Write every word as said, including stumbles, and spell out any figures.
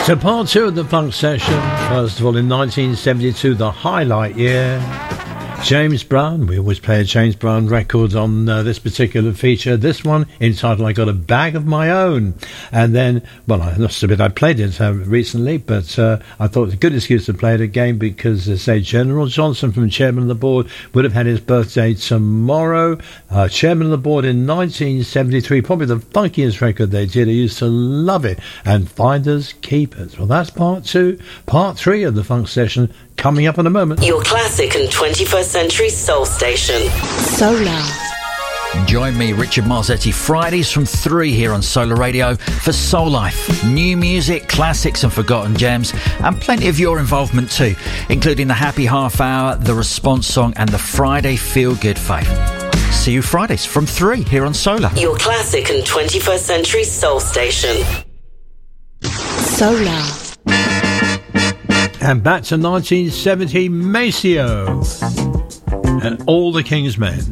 So part two of the funk session. First of all, in nineteen seventy-two, the highlight year. James Brown. We always play a James Brown record on uh, this particular feature. This one entitled I Got a Bag of My Own. And then, well, I must admit I played it uh, recently, but uh, I thought it was a good excuse to play it again because, uh, say, General Johnson from Chairman of the Board would have had his birthday tomorrow. Uh, Chairman of the Board in nineteen seventy-three, probably the funkiest record they did. I used to love it. And Finders Keepers. Well, that's part two. Part three of the funk session coming up in a moment. Your classic and twenty-first century soul station. Solar. Join me, Richard Marzetti, Fridays from three here on Solar Radio for Soul Life. New music, classics and forgotten gems, and plenty of your involvement too, including the Happy Half Hour, the Response Song and the Friday Feel Good Fave. See you Fridays from three here on Solar. Your classic and twenty-first century soul station. Solar. And back to nineteen seventy, Maceo and All the King's Men.